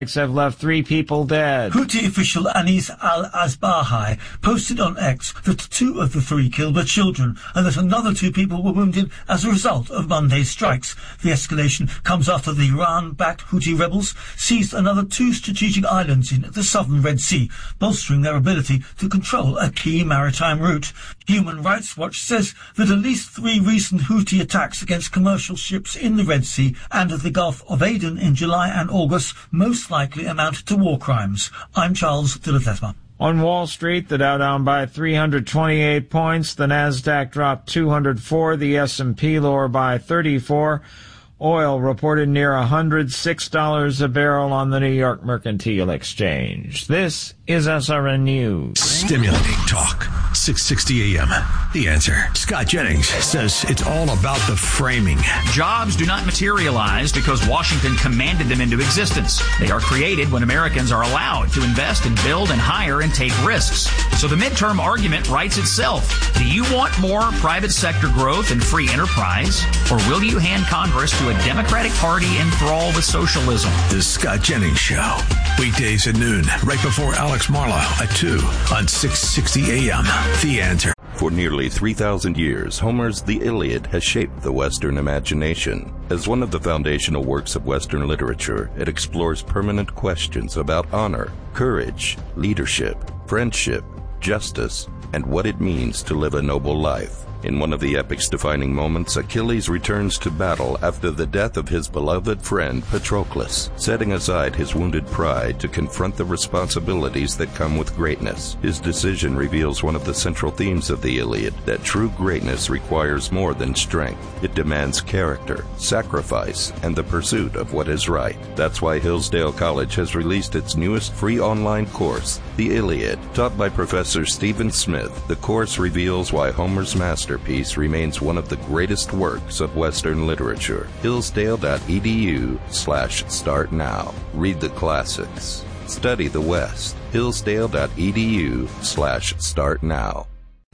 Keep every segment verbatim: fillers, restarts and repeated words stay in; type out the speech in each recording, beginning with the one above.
have left three people dead. Houthi official Anis al-Asbahi posted on X that two of the three killed were children and that another two people were wounded as a result of Monday's strikes. The escalation comes after the Iran-backed Houthi rebels seized another two strategic islands in the southern Red Sea, bolstering their ability to control a key maritime route. Human Rights Watch says that at least three recent Houthi attacks against commercial ships in the Red Sea and the Gulf of Aden in July and August most likely amount to war crimes. I'm Charles de la Tesma. On Wall Street, the Dow down by three hundred twenty-eight points, the Nasdaq dropped two hundred four, the S and P lower by thirty-four. Oil reported near one hundred six dollars a barrel on the New York Mercantile Exchange. This is S R N News. Stimulating talk. six sixty A M. The Answer. Scott Jennings says it's all about the framing. Jobs do not materialize because Washington commanded them into existence. They are created when Americans are allowed to invest and build and hire and take risks. So the midterm argument writes itself. Do you want more private sector growth and free enterprise? Or will you hand Congress to a Democratic Party enthralled with socialism? The Scott Jennings Show. Weekdays at noon, right before Alex Marlowe at two on six sixty A M. The Answer. For nearly three thousand years, Homer's The Iliad has shaped the Western imagination. As one of the foundational works of Western literature, it explores permanent questions about honor, courage, leadership, friendship, justice, and what it means to live a noble life. In one of the epic's defining moments, Achilles returns to battle after the death of his beloved friend Patroclus, setting aside his wounded pride to confront the responsibilities that come with greatness. His decision reveals one of the central themes of the Iliad, that true greatness requires more than strength. It demands character, sacrifice, and the pursuit of what is right. That's why Hillsdale College has released its newest free online course, The Iliad. Taught by Professor Stephen Smith, the course reveals why Homer's master Masterpiece remains one of the greatest works of Western literature. Hillsdale.edu slash start now. Read the classics. Study the West. Hillsdale.edu slash start now.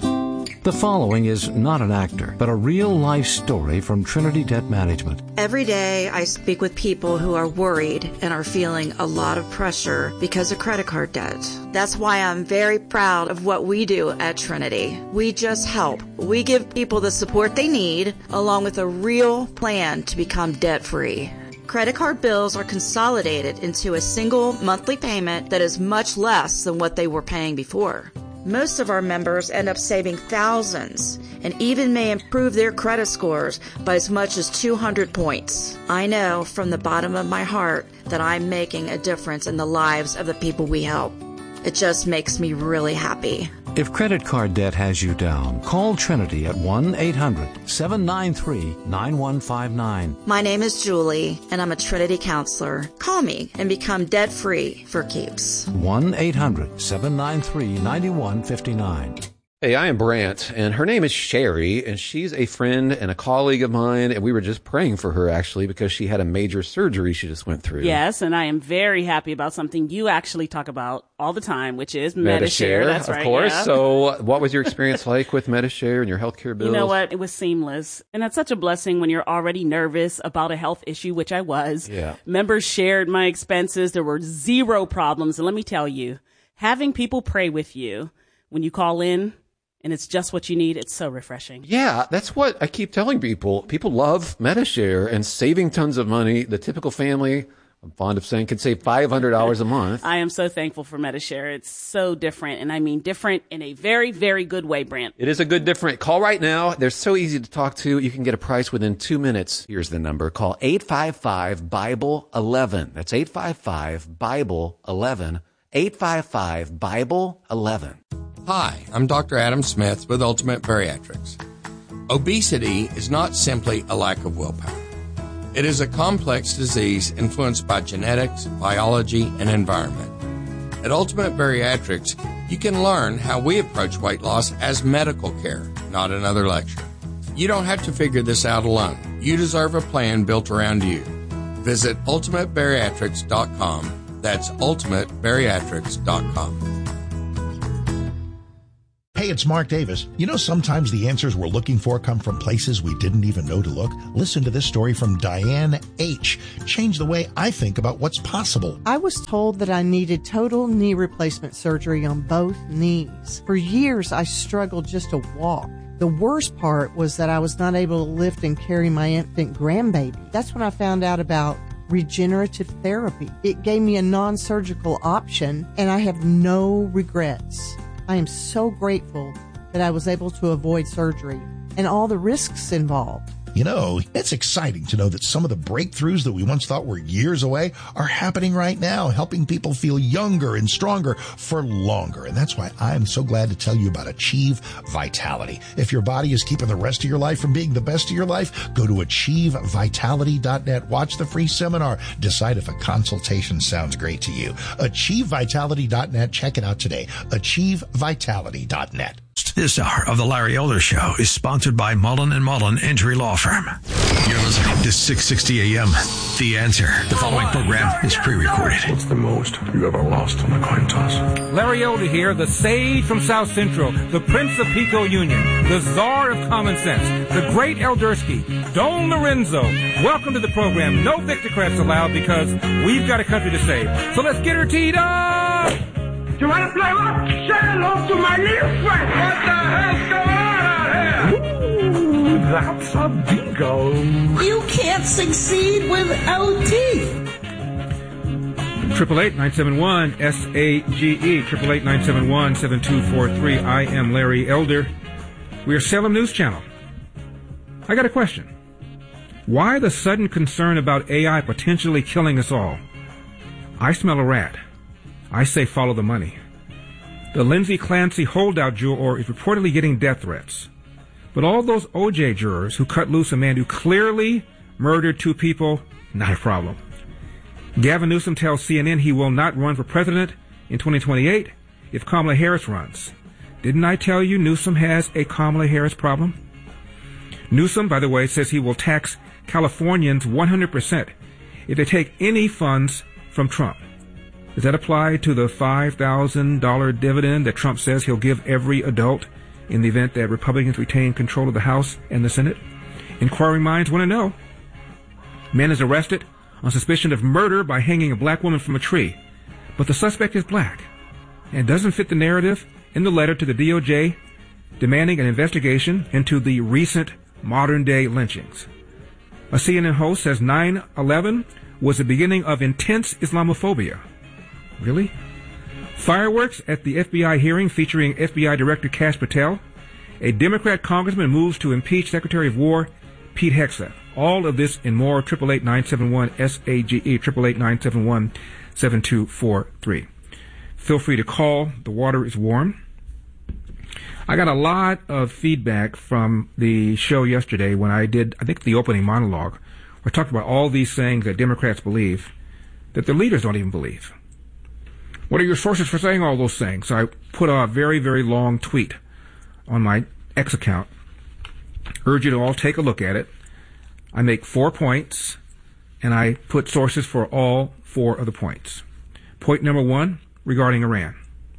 The following is not an actor, but a real-life story from Trinity Debt Management. Every day I speak with people who are worried and are feeling a lot of pressure because of credit card debt. That's why I'm very proud of what we do at Trinity. We just help. We give people the support they need, along with a real plan to become debt-free. Credit card bills are consolidated into a single monthly payment that is much less than what they were paying before. Most of our members end up saving thousands and even may improve their credit scores by as much as two hundred points. I know from the bottom of my heart that I'm making a difference in the lives of the people we help. It just makes me really happy. If credit card debt has you down, call Trinity at one eight hundred seven nine three nine one five nine. My name is Julie, and I'm a Trinity counselor. Call me and become debt-free for keeps. one eight hundred seven nine three nine one five nine. Hey, I am Brant, and her name is Sherry, and she's a friend and a colleague of mine, and we were just praying for her, actually, because she had a major surgery she just went through. Yes, and I am very happy about something you actually talk about all the time, which is Medi-Share. That's right, of course. Yeah. So what was your experience like with Medi-Share and your healthcare bills? You know what? It was seamless, and that's such a blessing when you're already nervous about a health issue, which I was. Yeah. Members shared my expenses. There were zero problems, and let me tell you, having people pray with you when you call in, and it's just what you need. It's so refreshing. Yeah, that's what I keep telling people. People love Medi-Share and saving tons of money. The typical family, I'm fond of saying, can save five hundred dollars a month. I am so thankful for Medi-Share. It's so different, and I mean different in a very, very good way, Brant. It is a good different. Call right now. They're so easy to talk to. You can get a price within two minutes. Here's the number. Call eight five five Bible eleven. That's eight five five Bible eleven. eight five five Bible eleven. Hi, I'm Doctor Adam Smith with Ultimate Bariatrics. Obesity is not simply a lack of willpower. It is a complex disease influenced by genetics, biology, and environment. At Ultimate Bariatrics, you can learn how we approach weight loss as medical care, not another lecture. You don't have to figure this out alone. You deserve a plan built around you. Visit ultimate bariatrics dot com. That's ultimate bariatrics dot com. Hey, it's Mark Davis. You know, sometimes the answers we're looking for come from places we didn't even know to look. Listen to this story from Diane H. Changed the way I think about what's possible. I was told that I needed total knee replacement surgery on both knees. For years, I struggled just to walk. The worst part was that I was not able to lift and carry my infant grandbaby. That's when I found out about regenerative therapy. It gave me a non-surgical option, and I have no regrets. I am so grateful that I was able to avoid surgery and all the risks involved. You know, it's exciting to know that some of the breakthroughs that we once thought were years away are happening right now, helping people feel younger and stronger for longer. And that's why I'm so glad to tell you about Achieve Vitality. If your body is keeping the rest of your life from being the best of your life, go to achieve vitality dot net. Watch the free seminar. Decide if a consultation sounds great to you. achieve vitality dot net. Check it out today. achieve vitality dot net. This hour of the Larry Elder Show is sponsored by Mullen and Mullen Injury Law Firm. You're listening to six sixty A M. The Answer. The following program is pre-recorded. What's the most you ever lost on a coin toss? Larry Elder here, the sage from South Central, the Prince of Pico Union, the Czar of Common Sense, the great Eldersky, Don Lorenzo. Welcome to the program. No Victocrats allowed because we've got a country to save. So let's get her teed up! You want to play what? Say hello to my little friend. What the hell's going on out here? Ooh, that's a bingo. You can't succeed without teeth. Triple eight nine seven one S A G E. Triple eight nine seven one seven two four three. I am Larry Elder. We are Salem News Channel. I got a question. Why the sudden concern about A I potentially killing us all? I smell a rat. I say follow the money. The Lindsay Clancy holdout juror is reportedly getting death threats. But all those O J jurors who cut loose a man who clearly murdered two people, not a problem. Gavin Newsom tells C N N he will not run for president in twenty twenty-eight if Kamala Harris runs. Didn't I tell you Newsom has a Kamala Harris problem? Newsom, by the way, says he will tax Californians one hundred percent if they take any funds from Trump. Does that apply to the five thousand dollars dividend that Trump says he'll give every adult in the event that Republicans retain control of the House and the Senate? Inquiring minds want to know. Man is arrested on suspicion of murder by hanging a black woman from a tree. But the suspect is black and doesn't fit the narrative in the letter to the D O J demanding an investigation into the recent modern-day lynchings. A C N N host says nine eleven was the beginning of intense Islamophobia. Really? Fireworks at the F B I hearing featuring F B I Director Kash Patel. A Democrat congressman moves to impeach Secretary of War Pete Hegseth. All of this and more. Triple eight nine seven one S A G E. Triple eight nine seven one seven two four three. Feel free to call. The water is warm. I got a lot of feedback from the show yesterday when I did, I think, the opening monologue, where I talked about all these things that Democrats believe that their leaders don't even believe. What are your sources for saying all those things? So I put a very, very long tweet on my X account. Urge you to all take a look at it. I make four points, and I put sources for all four of the points. Point number one, regarding Iran.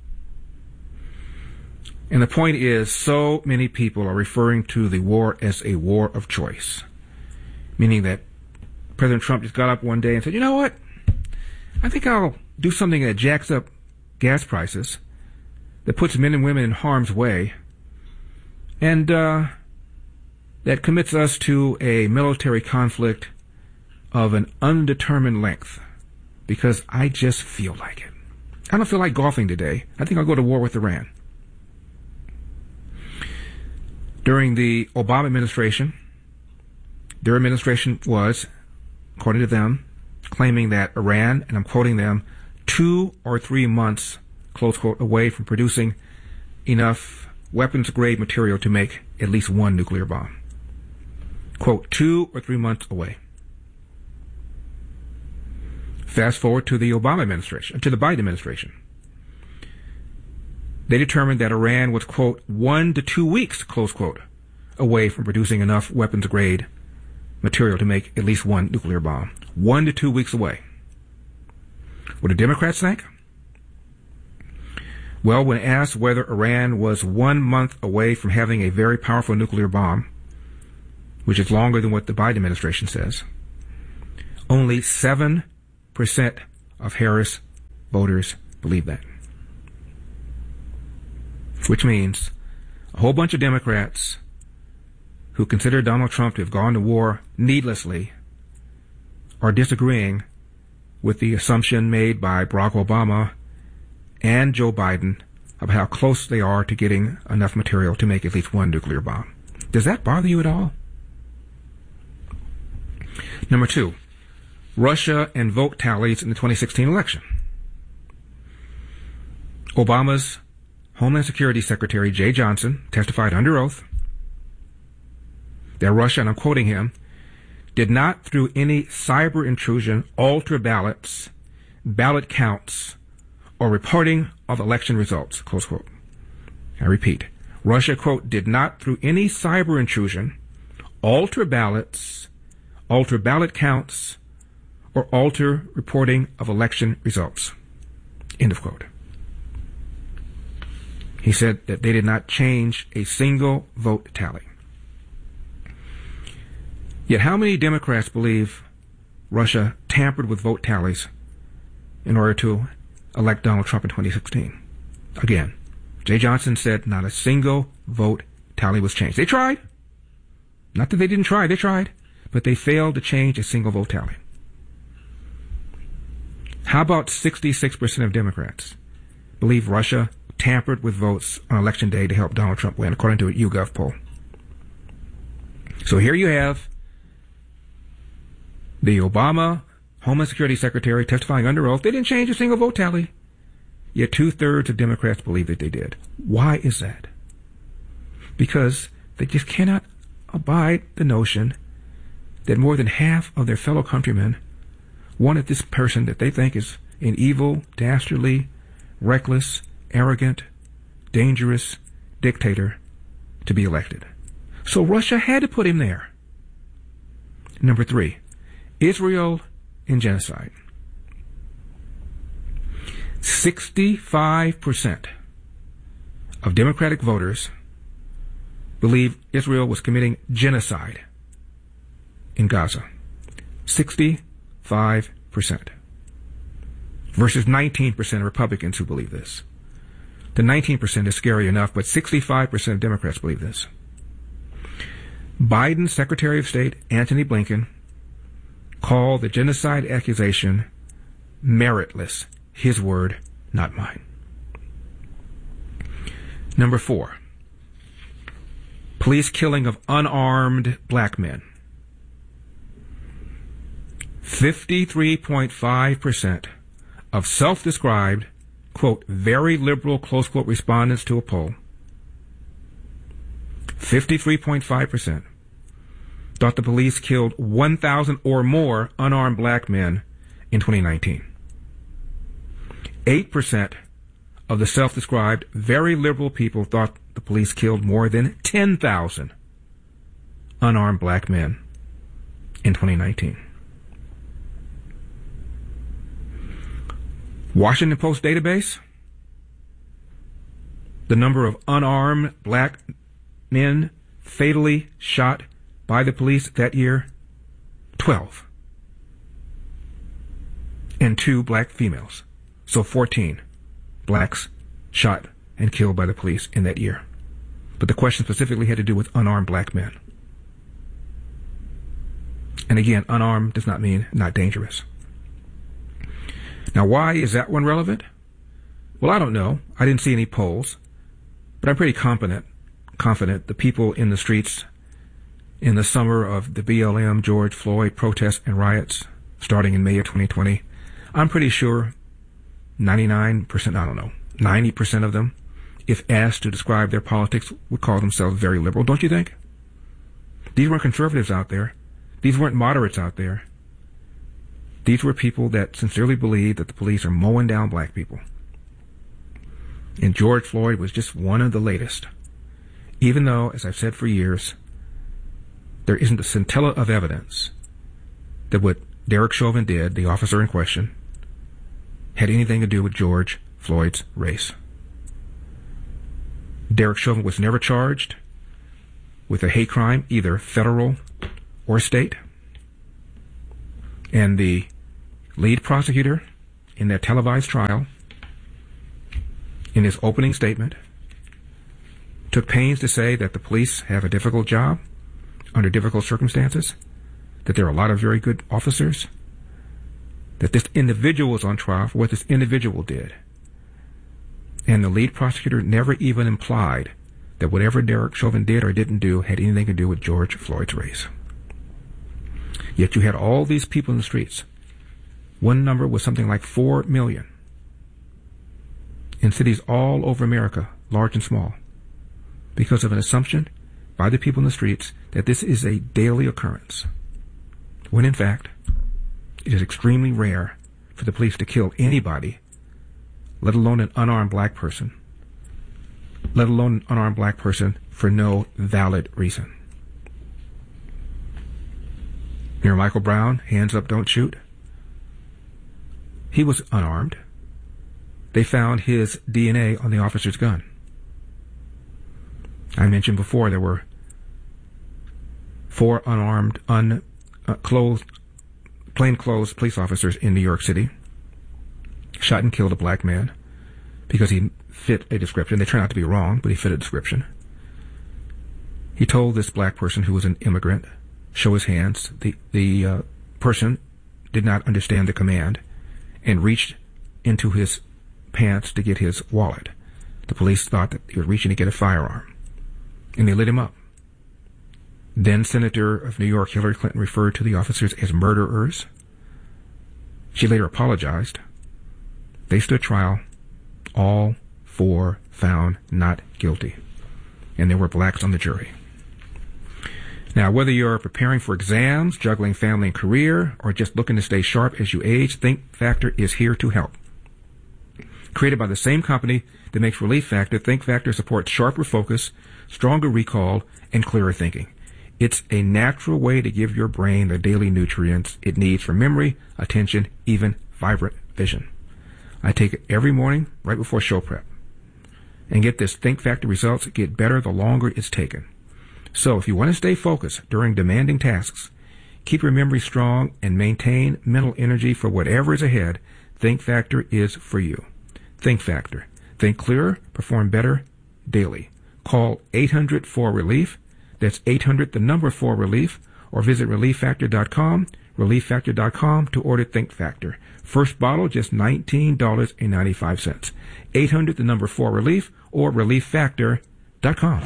And the point is, so many people are referring to the war as a war of choice, meaning that President Trump just got up one day and said, you know what? I think I'll do something that jacks up gas prices, that puts men and women in harm's way, and uh, that commits us to a military conflict of an undetermined length, because I just feel like it. I don't feel like golfing today. I think I'll go to war with Iran. During the Obama administration, their administration was, according to them, claiming that Iran, and I'm quoting them, two or three months, close quote, away from producing enough weapons-grade material to make at least one nuclear bomb. Quote, two or three months away. Fast forward to the Obama administration, to the Biden administration. They determined that Iran was, quote, one to two weeks, close quote, away from producing enough weapons-grade material to make at least one nuclear bomb. One to two weeks away. What do Democrats think? Well, when asked whether Iran was one month away from having a very powerful nuclear bomb, which is longer than what the Biden administration says, only seven percent of Harris voters believe that. Which means a whole bunch of Democrats who consider Donald Trump to have gone to war needlessly are disagreeing with the assumption made by Barack Obama and Joe Biden about how close they are to getting enough material to make at least one nuclear bomb. Does that bother you at all? Number two, Russia and vote tallies in the twenty sixteen election. Obama's Homeland Security Secretary Jay Johnson testified under oath that Russia, and I'm quoting him, did not through any cyber intrusion alter ballots, ballot counts, or reporting of election results, close quote. I repeat, Russia, quote, did not through any cyber intrusion alter ballots, alter ballot counts, or alter reporting of election results, end of quote. He said that they did not change a single vote tally. Yet how many Democrats believe Russia tampered with vote tallies in order to elect Donald Trump in twenty sixteen? Again, Jay Johnson said not a single vote tally was changed. They tried. Not that they didn't try, they tried, but they failed to change a single vote tally. How about sixty-six percent of Democrats believe Russia tampered with votes on election day to help Donald Trump win, according to a YouGov poll? So here you have the Obama Homeland Security Secretary testifying under oath. They didn't change a single vote tally. Yet two-thirds of Democrats believe that they did. Why is that? Because they just cannot abide the notion that more than half of their fellow countrymen wanted this person that they think is an evil, dastardly, reckless, arrogant, dangerous dictator to be elected. So Russia had to put him there. Number three, Israel in genocide. sixty-five percent of Democratic voters believe Israel was committing genocide in Gaza. sixty-five percent. Versus nineteen percent of Republicans who believe this. The nineteen percent is scary enough, but sixty-five percent of Democrats believe this. Biden's Secretary of State, Antony Blinken, called the genocide accusation meritless. His word, not mine. Number four, police killing of unarmed black men. fifty-three point five percent of self-described, quote, very liberal, close quote, respondents to a poll, fifty-three point five percent thought the police killed one thousand or more unarmed black men in twenty nineteen. eight percent of the self-described very liberal people thought the police killed more than ten thousand unarmed black men in twenty nineteen. Washington Post database, the number of unarmed black men fatally shot by the police that year, twelve. And two black females. So fourteen blacks shot and killed by the police in that year. But the question specifically had to do with unarmed black men. And again, unarmed does not mean not dangerous. Now, why is that one relevant? Well, I don't know. I didn't see any polls. But I'm pretty confident, confident the people in the streets in the summer of the B L M, George Floyd protests and riots starting in May of twenty twenty, I'm pretty sure ninety-nine percent, I don't know, ninety percent of them, if asked to describe their politics, would call themselves very liberal, don't you think? These weren't conservatives out there. These weren't moderates out there. These were people that sincerely believed that the police are mowing down black people. And George Floyd was just one of the latest. Even though, as I've said for years, there isn't a scintilla of evidence that what Derek Chauvin did, the officer in question, had anything to do with George Floyd's race. Derek Chauvin was never charged with a hate crime, either federal or state. And the lead prosecutor in that televised trial, in his opening statement, took pains to say that the police have a difficult job under difficult circumstances, that there are a lot of very good officers, that this individual was on trial for what this individual did. And the lead prosecutor never even implied that whatever Derek Chauvin did or didn't do had anything to do with George Floyd's race. Yet you had all these people in the streets. One number was something like four million in cities all over America, large and small, because of an assumption by the people in the streets that this is a daily occurrence, when in fact it is extremely rare for the police to kill anybody, let alone an unarmed black person, let alone an unarmed black person for no valid reason. Mayor Michael Brown, hands up, don't shoot. He was unarmed. They found his D N A on the officer's gun. I mentioned before there were four unarmed, unclothed, plainclothes police officers in New York City shot and killed a black man because he fit a description. They turned out to be wrong, but he fit a description. He told this black person who was an immigrant, show his hands. The, the uh, person did not understand the command and reached into his pants to get his wallet. The police thought that he was reaching to get a firearm, and they lit him up. Then Senator of New York Hillary Clinton referred to the officers as murderers. She later apologized. They stood trial. All four found not guilty, and there were blacks on the jury. Now, whether you're preparing for exams, juggling family and career, or just looking to stay sharp as you age, Think Factor is here to help. Created by the same company that makes Relief Factor, Think Factor supports sharper focus, stronger recall, and clearer thinking. It's a natural way to give your brain the daily nutrients it needs for memory, attention, even vibrant vision. I take it every morning right before show prep. And get this, Think Factor results get better the longer it's taken. So if you want to stay focused during demanding tasks, keep your memory strong, and maintain mental energy for whatever is ahead, Think Factor is for you. Think Factor. Think clearer, perform better daily. Call eight hundred four relief. That's eight hundred, the number four relief, or visit relief factor dot com, relief factor dot com to order Think Factor. First bottle, just nineteen dollars and ninety-five cents. eight hundred, the number four relief, or relief factor dot com.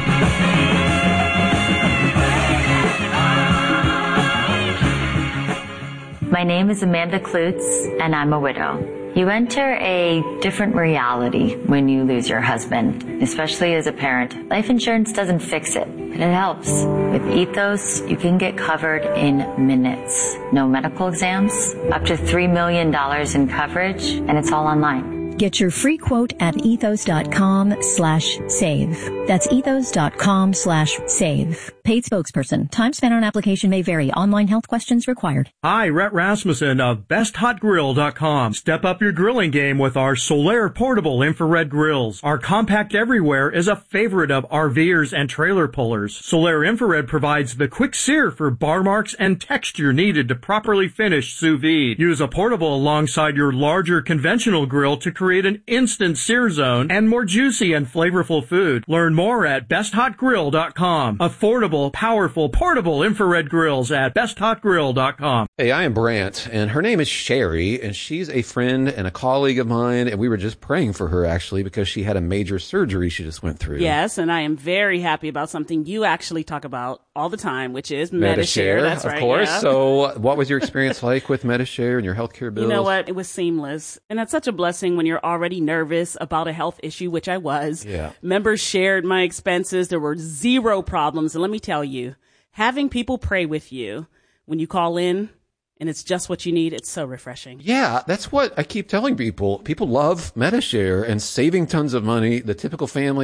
My name is Amanda Klutz, and I'm a widow. You enter a different reality when you lose your husband, especially as a parent. Life insurance doesn't fix it, but it helps. With Ethos, you can get covered in minutes. No medical exams, up to three million dollars in coverage, and it's all online. Get your free quote at ethos.com slash save. That's ethos.com slash save. Paid spokesperson. Time spent on application may vary. Online health questions required. Hi, Rhett Rasmussen of best hot grill dot com. Step up your grilling game with our Solaire portable infrared grills. Our compact everywhere is a favorite of RVers and trailer pullers. Solaire infrared provides the quick sear for bar marks and texture needed to properly finish sous vide. Use a portable alongside your larger conventional grill to create an instant sear zone and more juicy and flavorful food. Learn more at best hot grill dot com. Affordable, powerful, portable infrared grills at best hot grill dot com. Hey, I am Brant, and her name is Sherry, and she's a friend and a colleague of mine, and we were just praying for her, actually, because she had a major surgery she just went through. Yes, and I am very happy about something you actually talk about all the time, which is Medi-Share. That's of right, course. yeah. So what was your experience like with Medi-Share and your healthcare bills? You know what? It was seamless. And that's such a blessing when you're already nervous about a health issue, which I was. Yeah. Members shared my expenses. There were zero problems. And let me tell you, having people pray with you when you call in and it's just what you need, it's so refreshing. Yeah, that's what I keep telling people. People love Medi-Share and saving tons of money. The typical family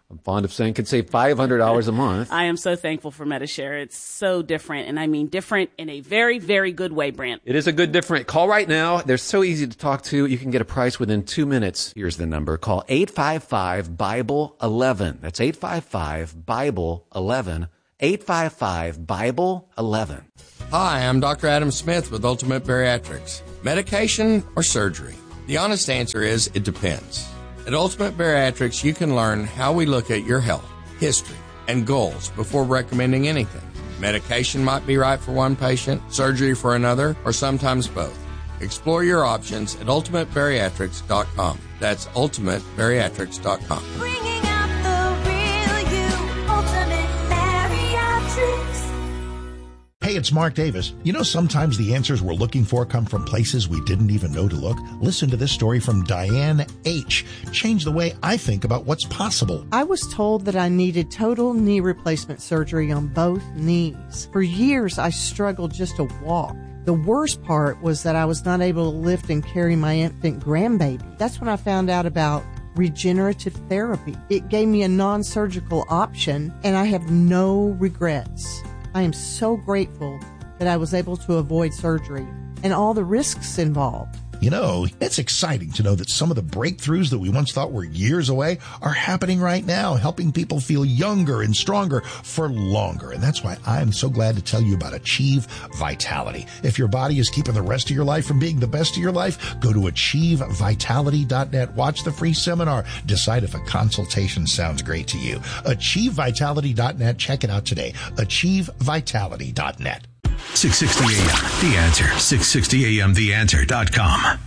I'm fond of saying could save five hundred dollars a month. I am so thankful for Medi-Share. It's so different, and I mean different in a very, very good way, Brent. It is a good different. Call right now. They're so easy to talk to. You can get a price within two minutes. Here's the number. Call eight five five, Bible eleven. That's eight five five, Bible eleven. eight five five, Bible eleven. Hi, I'm Doctor Adam Smith with Ultimate Bariatrics. Medication or surgery? The honest answer is it depends. At Ultimate Bariatrics, you can learn how we look at your health, history, and goals before recommending anything. Medication might be right for one patient, surgery for another, or sometimes both. Explore your options at ultimate bariatrics dot com. That's ultimate bariatrics dot com. Bringing out the real you, Ultimate Bariatrics. Hey, it's Mark Davis. You know, sometimes the answers we're looking for come from places we didn't even know to look. Listen to this story from Diane H. Changed the way I think about what's possible. I was told that I needed total knee replacement surgery on both knees. For years, I struggled just to walk. The worst part was that I was not able to lift and carry my infant grandbaby. That's when I found out about regenerative therapy. It gave me a non-surgical option, and I have no regrets. I am so grateful that I was able to avoid surgery and all the risks involved. You know, it's exciting to know that some of the breakthroughs that we once thought were years away are happening right now, helping people feel younger and stronger for longer. And that's why I'm so glad to tell you about Achieve Vitality. If your body is keeping the rest of your life from being the best of your life, go to achieve vitality dot net. Watch the free seminar. Decide if a consultation sounds great to you. achieve vitality dot net. Check it out today. achieve vitality dot net. six sixty A M, The Answer. six sixty A M the answer dot com.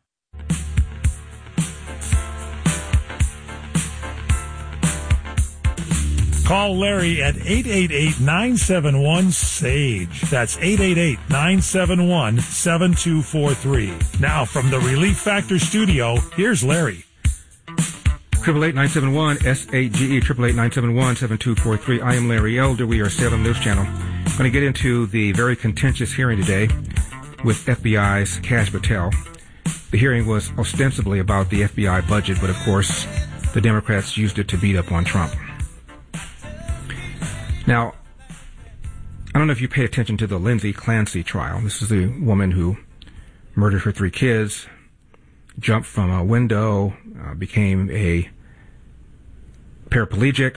Call Larry at eight eight eight, nine seven one, S A G E. That's eight eight eight, nine seven one, seven two four three. Now from the Relief Factor studio, here's Larry. Triple eight nine seven one S A G E, triple eight nine seven one seven two four three. I am Larry Elder. We are Salem News Channel. I'm going to get into the very contentious hearing today with F B I's Kash Patel. The hearing was ostensibly about the F B I budget, but of course, the Democrats used it to beat up on Trump. Now, I don't know if you pay attention to the Lindsay Clancy trial. This is the woman who murdered her three kids, jumped from a window, uh, became a paraplegic,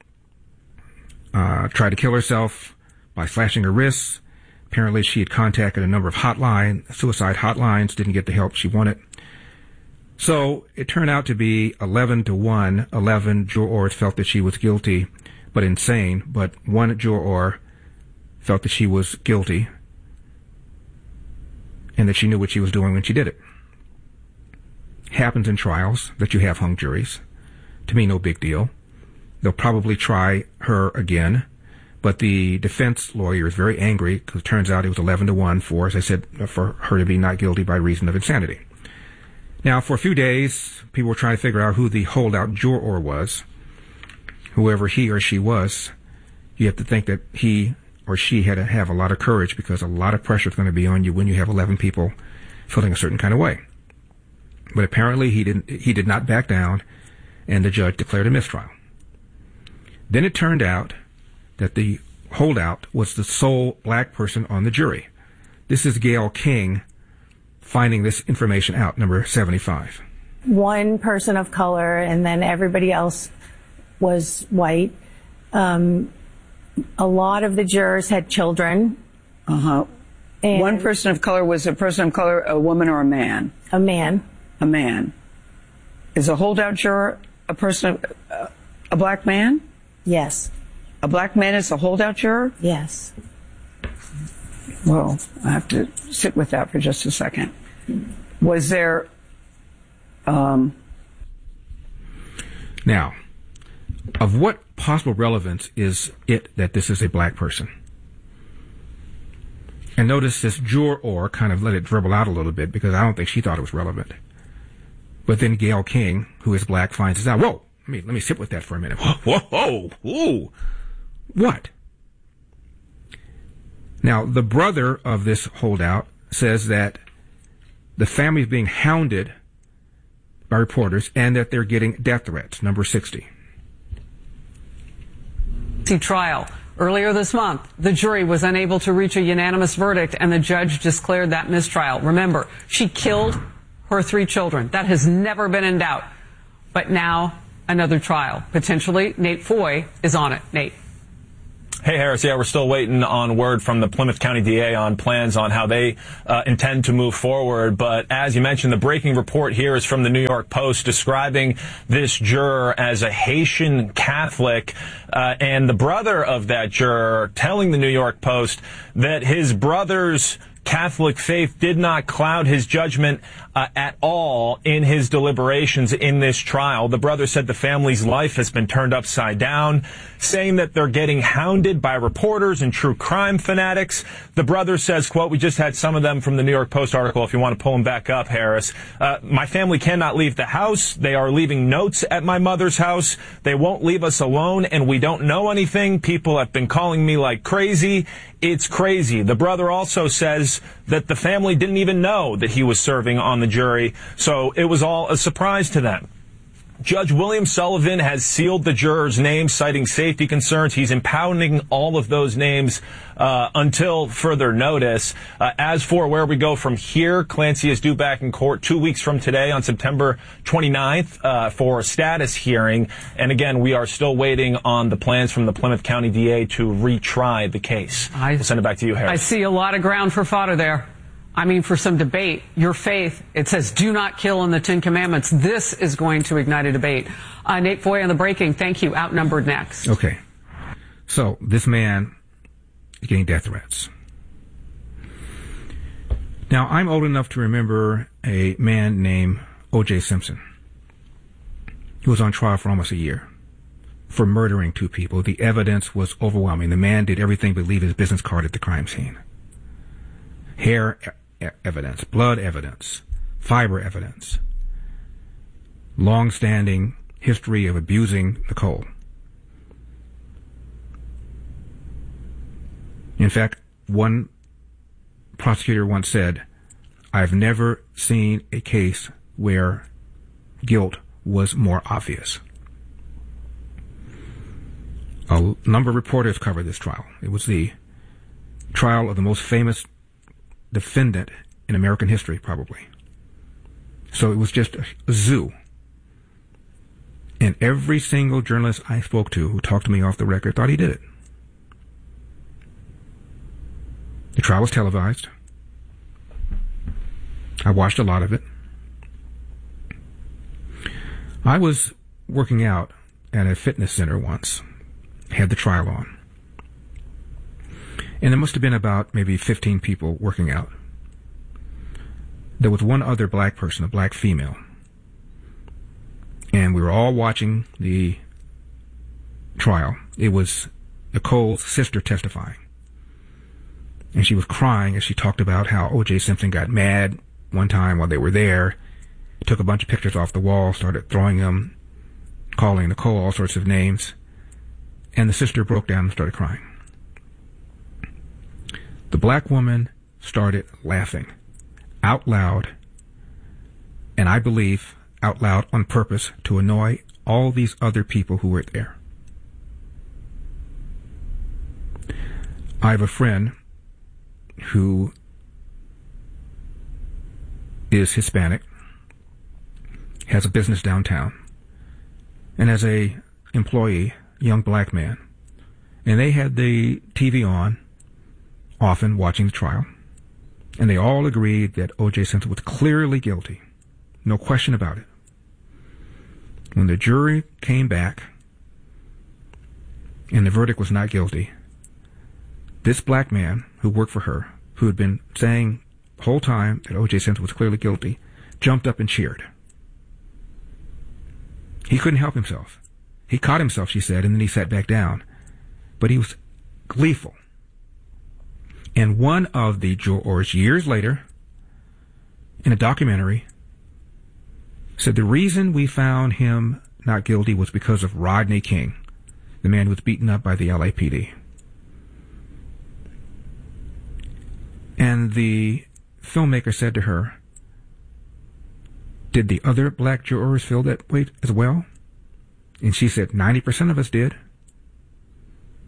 uh, tried to kill herself by slashing her wrists. Apparently she had contacted a number of hotline, suicide hotlines, didn't get the help she wanted. So it turned out to be eleven to one. eleven jurors felt that she was guilty, but insane, but one juror felt that she was guilty and that she knew what she was doing when she did it. Happens in trials that you have hung juries. To me, no big deal. They'll probably try her again, but the defense lawyer is very angry because it turns out it was eleven to one for, as I said, for her to be not guilty by reason of insanity. Now, for a few days, people were trying to figure out who the holdout juror was. Whoever he or she was, you have to think that he or she had to have a lot of courage because a lot of pressure is going to be on you when you have eleven people feeling a certain kind of way. But apparently he didn't, he did not back down, and the judge declared a mistrial. Then it turned out that the holdout was the sole black person on the jury. This is Gayle King finding this information out, number seventy-five. One person of color, and then everybody else was white. Um, a lot of the jurors had children. Uh-huh. And one person of color was a person of color, a woman or a man? A man. A man. Is a holdout juror a person of, uh, a black man? Yes. A black man is a holdout juror? Yes. Well, I have to sit with that for just a second. Was there, um... Now, of what possible relevance is it that this is a black person? And notice this juror kind of let it dribble out a little bit because I don't think she thought it was relevant. But then Gayle King, who is black, finds this out. Whoa! Let me, let me sit with that for a minute. Whoa! Whoa! Whoa! What? Now, the brother of this holdout says that the family is being hounded by reporters and that they're getting death threats, number sixty. trial. Earlier this month, the jury was unable to reach a unanimous verdict, and the judge declared that mistrial. Remember, she killed her three children. That has never been in doubt. But now, another trial. Potentially, Nate Foy is on it. Nate. Hey, Harris. Yeah, we're still waiting on word from the Plymouth County D A on plans on how they uh, intend to move forward. But as you mentioned, the breaking report here is from the New York Post describing this juror as a Haitian Catholic, uh, and the brother of that juror telling the New York Post that his brother's Catholic faith did not cloud his judgment uh, at all in his deliberations in this trial. The brother said the family's life has been turned upside down, saying that they're getting hounded by reporters and true crime fanatics. The brother says, quote, we just had some of them from the New York Post article, if you want to pull them back up, Harris. Uh, my family cannot leave the house. They are leaving notes at my mother's house. They won't leave us alone, and we don't know anything. People have been calling me like crazy. It's crazy. The brother also says that the family didn't even know that he was serving on the jury, so it was all a surprise to them. Judge William Sullivan has sealed the jurors' names, citing safety concerns. He's impounding all of those names uh, until further notice. Uh, as for where we go from here, Clancy is due back in court two weeks from today on September twenty-ninth uh, for a status hearing. And again, we are still waiting on the plans from the Plymouth County D A to retry the case. I, we'll send it back to you, Harris. I see a lot of ground for fodder there. I mean, for some debate. Your faith, it says do not kill in the Ten Commandments. This is going to ignite a debate. Uh, Nate Foy on the breaking. Thank you. Outnumbered next. Okay. So this man is getting death threats. Now, I'm old enough to remember a man named O J Simpson, who was on trial for almost a year for murdering two people. The evidence was overwhelming. The man did everything but leave his business card at the crime scene. Hair evidence, blood evidence, fiber evidence, long-standing history of abusing Nicole. In fact, one prosecutor once said, I've never seen a case where guilt was more obvious. A number of reporters covered this trial. It was the trial of the most famous defendant in American history, probably. So it was just a, a zoo. And every single journalist I spoke to who talked to me off the record thought he did it. The trial was televised. I watched a lot of it. I was working out at a fitness center once, had the trial on. And there must have been about maybe fifteen people working out. There was one other black person, a black female. And we were all watching the trial. It was Nicole's sister testifying. And she was crying as she talked about how O J Simpson got mad one time while they were there, took a bunch of pictures off the wall, started throwing them, calling Nicole all sorts of names. And the sister broke down and started crying. The black woman started laughing out loud, and I believe out loud on purpose to annoy all these other people who were there. I have a friend who is Hispanic, has a business downtown, and as a employee, young black man, and they had the T V on often watching the trial, and they all agreed that O J Simpson was clearly guilty. No question about it. When the jury came back and the verdict was not guilty, this black man who worked for her, who had been saying the whole time that O J Simpson was clearly guilty, jumped up and cheered. He couldn't help himself. He caught himself, she said, and then he sat back down. But he was gleeful. And one of the jurors, years later, in a documentary, said the reason we found him not guilty was because of Rodney King, the man who was beaten up by the L A P D. And the filmmaker said to her, did the other black jurors feel that way as well? And she said, ninety percent of us did.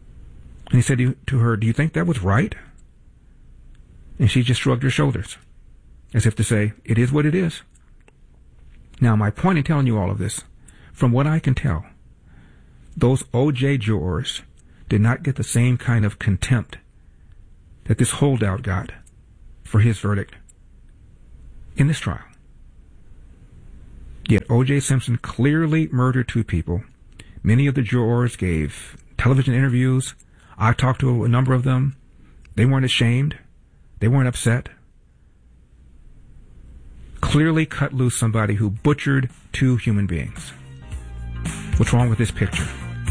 And he said to her, do you think that was right? And she just shrugged her shoulders, as if to say, it is what it is. Now, my point in telling you all of this, from what I can tell, those O J jurors did not get the same kind of contempt that this holdout got for his verdict in this trial. Yet O J Simpson clearly murdered two people. Many of the jurors gave television interviews. I talked to a number of them. They weren't ashamed. They weren't upset. Clearly cut loose somebody who butchered two human beings. What's wrong with this picture?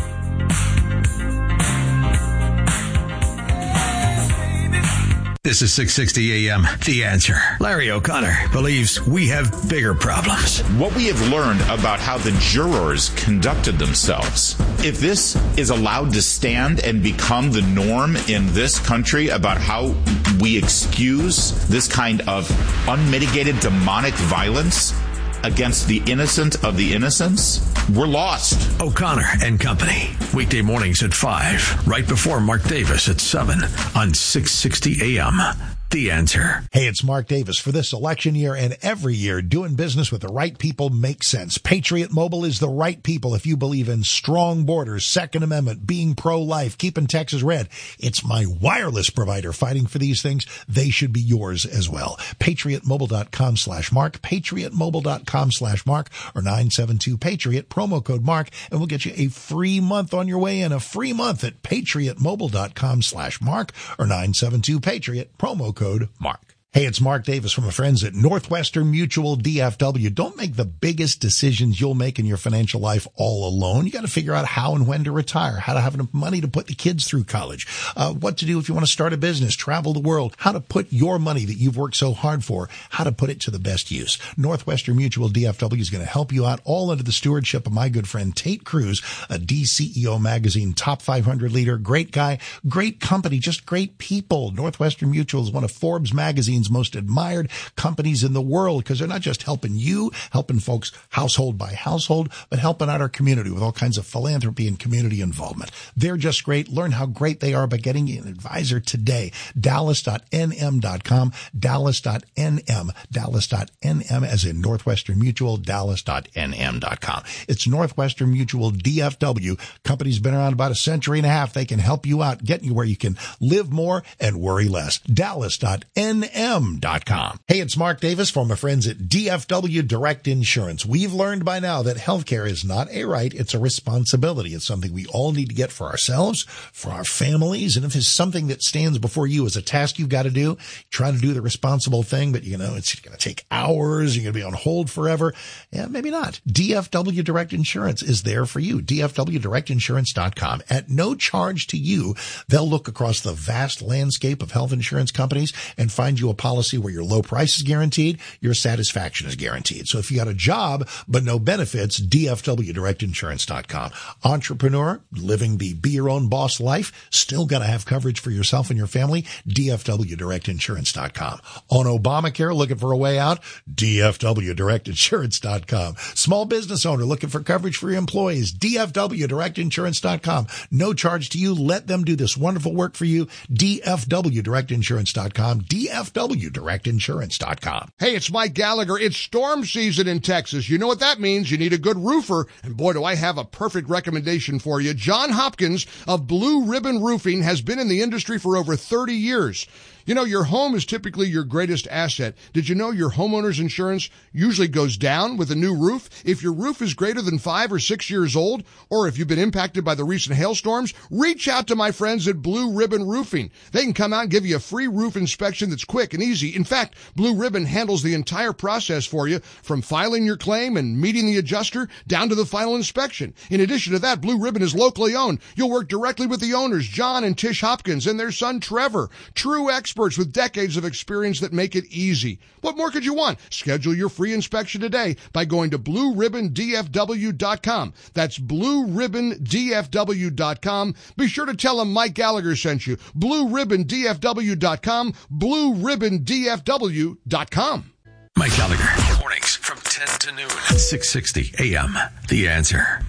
This is six sixty A M, The Answer. Larry O'Connor believes we have bigger problems. What we have learned about how the jurors conducted themselves, if this is allowed to stand and become the norm in this country about how we excuse this kind of unmitigated demonic violence against the innocent of the innocents, we're lost. O'Connor and Company, weekday mornings at five, right before Mark Davis at seven on six sixty A M. The Answer. Hey, it's Mark Davis. For this election year and every year, doing business with the right people makes sense. Patriot Mobile is the right people if you believe in strong borders, Second Amendment, being pro-life, keeping Texas red. It's my wireless provider fighting for these things. They should be yours as well. PatriotMobile.com slash Mark, PatriotMobile.com slash Mark, or nine seven two Patriot, promo code Mark, and we'll get you a free month on your way in. A free month at PatriotMobile.com slash Mark, or nine seven two Patriot, promo code Code Mark. Hey, it's Mark Davis from my friends at Northwestern Mutual D F W. Don't make the biggest decisions you'll make in your financial life all alone. You got to figure out how and when to retire, how to have enough money to put the kids through college, uh, what to do if you want to start a business, travel the world, how to put your money that you've worked so hard for, how to put it to the best use. Northwestern Mutual D F W is going to help you out, all under the stewardship of my good friend Tate Cruz, a D C E O magazine top five hundred leader, great guy, great company, just great people. Northwestern Mutual is one of Forbes magazine's most admired companies in the world because they're not just helping you, helping folks household by household, but helping out our community with all kinds of philanthropy and community involvement. They're just great. Learn how great they are by getting an advisor today. Dallas dot N M dot com, Dallas dot N M, Dallas dot N M as in Northwestern Mutual, Dallas dot N M dot com. It's Northwestern Mutual D F W. Company's been around about a century and a half. They can help you out, get you where you can live more and worry less. Dallas dot N M dot com. Hey, it's Mark Davis from my friends at D F W Direct Insurance. We've learned by now that healthcare is not a right, it's a responsibility. It's something we all need to get for ourselves, for our families, and if it's something that stands before you as a task you've got to do, try to do the responsible thing, but you know, it's going to take hours, you're going to be on hold forever. Yeah, maybe not. D F W Direct Insurance is there for you. D F W Direct Insurance dot com. At no charge to you, they'll look across the vast landscape of health insurance companies and find you a policy where your low price is guaranteed, your satisfaction is guaranteed. So if you got a job but no benefits, D F W Direct Insurance dot com. Entrepreneur, living the be your own boss life, still got to have coverage for yourself and your family, D F W Direct Insurance dot com. On Obamacare, looking for a way out, D F W Direct Insurance dot com. Small business owner looking for coverage for your employees, D F W Direct Insurance dot com. No charge to you. Let them do this wonderful work for you, D F W Direct Insurance dot com, D F W Direct Insurance dot com. Hey, it's Mike Gallagher. It's storm season in Texas. You know what that means. You need a good roofer. And boy, do I have a perfect recommendation for you. John Hopkins of Blue Ribbon Roofing has been in the industry for over thirty years. You know, your home is typically your greatest asset. Did you know your homeowner's insurance usually goes down with a new roof? If your roof is greater than five or six years old, or if you've been impacted by the recent hailstorms, reach out to my friends at Blue Ribbon Roofing. They can come out and give you a free roof inspection that's quick and easy. In fact, Blue Ribbon handles the entire process for you, from filing your claim and meeting the adjuster down to the final inspection. In addition to that, Blue Ribbon is locally owned. You'll work directly with the owners, John and Tish Hopkins, and their son, Trevor. True experts with decades of experience that make it easy. What more could you want? Schedule your free inspection today by going to Blue Ribbon D F W dot com. That's Blue Ribbon D F W dot com. Be sure to tell them Mike Gallagher sent you. Blue Ribbon D F W dot com. Blue Ribbon D F W dot com. Mike Gallagher, mornings from ten to noon. six sixty A M. The Answer.